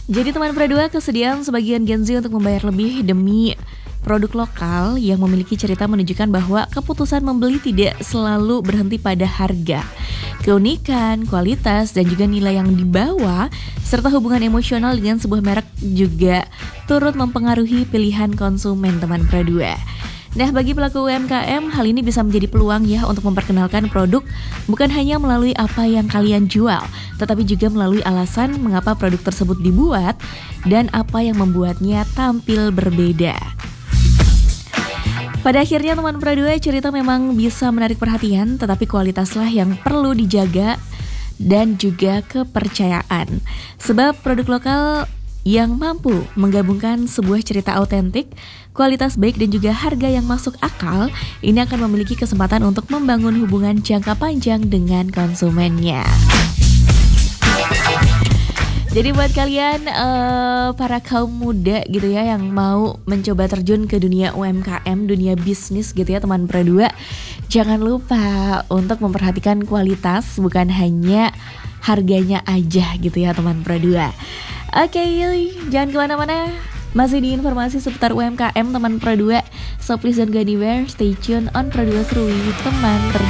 Jadi teman Pro2, kesediaan sebagian Gen Z untuk membayar lebih demi produk lokal yang memiliki cerita menunjukkan bahwa keputusan membeli tidak selalu berhenti pada harga. Keunikan, kualitas, dan juga nilai yang dibawa, serta hubungan emosional dengan sebuah merek juga turut mempengaruhi pilihan konsumen teman Pro2. Nah, bagi pelaku UMKM, hal ini bisa menjadi peluang ya untuk memperkenalkan produk bukan hanya melalui apa yang kalian jual, tetapi juga melalui alasan mengapa produk tersebut dibuat dan apa yang membuatnya tampil berbeda. Pada akhirnya teman Pro2, cerita memang bisa menarik perhatian, tetapi kualitaslah yang perlu dijaga dan juga kepercayaan. Sebab produk lokal yang mampu menggabungkan sebuah cerita autentik, kualitas baik dan juga harga yang masuk akal, ini akan memiliki kesempatan untuk membangun hubungan jangka panjang dengan konsumennya. Jadi buat kalian para kaum muda gitu ya yang mau mencoba terjun ke dunia UMKM, dunia bisnis gitu ya teman Pro2, jangan lupa untuk memperhatikan kualitas bukan hanya harganya aja gitu ya teman Pro2. Oke, jangan kemana-mana, masih di informasi seputar UMKM teman Pro2. So please don't go anywhere, stay tune on Pro2 Serui teman